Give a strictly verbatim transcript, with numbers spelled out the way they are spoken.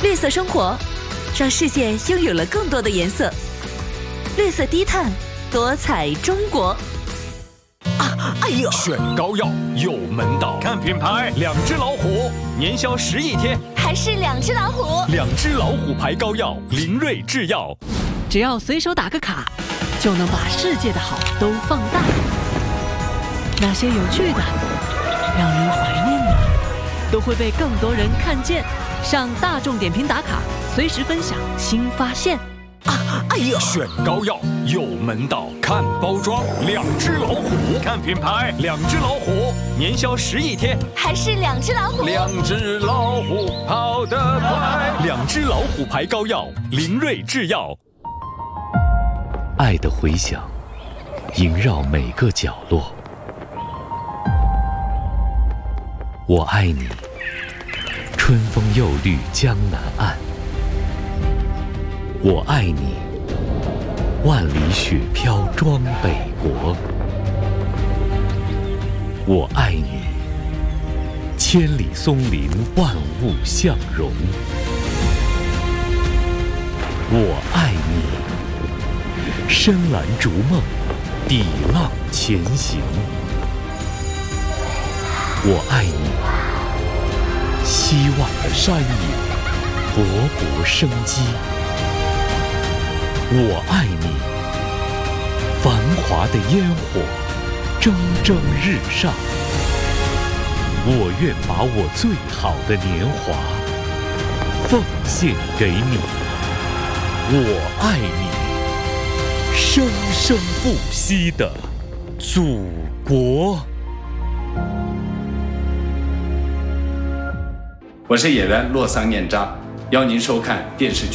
绿色生活，让世界拥有了更多的颜色。绿色低碳，多彩中国。 啊，哎呦！ 选膏药有门道，看品牌，两只老虎，年销十亿天， 还是两只老虎。 两只老虎牌膏药，灵瑞制药。 只要随手打个卡，就能把世界的好都放大。那些有趣的、让人怀念的，都会被更多人看见。上大众点评打卡，随时分享新发现。 啊，哎呦！ 选膏药有门道，看包装，两只老虎，看品牌，两只老虎，年销十亿天， 还是两只老虎。 两只老虎跑得快，两只老虎牌膏药，灵瑞制药。 爱的回响萦绕每个角落。我爱你，春风又绿江南岸。我爱你，万里雪飘装北国。我爱你，千里松林万物相融。我爱你，深蓝逐梦，抵浪前行。我爱你，希望的山野，勃勃生机。我爱你，繁华的烟火，蒸蒸日上。我愿把我最好的年华奉献给你。我爱你，生生不息的祖国。 我是演员洛桑念扎，邀您收看电视剧。